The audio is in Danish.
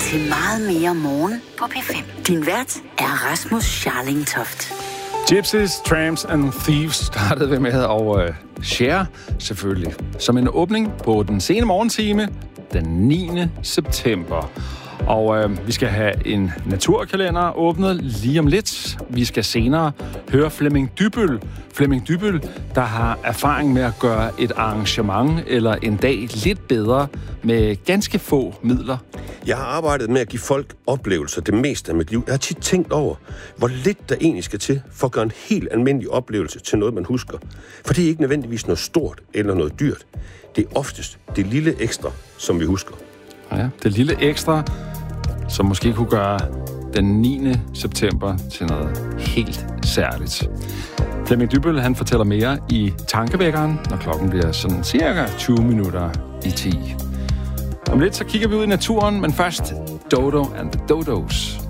til meget mere morgen på P5. Din vært er Rasmus Scharling Toft. Gypsies, Tramps and Thieves startede vi med, og Cher selvfølgelig. Som en åbning på den sene morgentime, den 9. september. Og vi skal have en naturkalender åbnet lige om lidt. Vi skal senere høre Flemming Dybbøl. Flemming Dybbøl, der har erfaring med at gøre et arrangement eller en dag lidt bedre med ganske få midler. Jeg har arbejdet med at give folk oplevelser det meste af mit liv. Jeg har tit tænkt over, hvor lidt der egentlig skal til for at gøre en helt almindelig oplevelse til noget, man husker. For det er ikke nødvendigvis noget stort eller noget dyrt. Det er oftest det lille ekstra, som vi husker. Ja, det lille ekstra, som måske kunne gøre den 9. september til noget helt særligt. Flemming Dybbøl, han fortæller mere i Tankevækkeren, når klokken bliver sådan cirka 20 minutter i 10. Om lidt så kigger vi ud i naturen, men først Dodo and the Dodos.